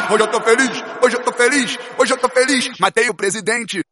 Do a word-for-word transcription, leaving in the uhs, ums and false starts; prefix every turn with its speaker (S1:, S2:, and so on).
S1: Hoje eu tô feliz, hoje eu tô feliz, hoje eu tô feliz. Matei o presidente,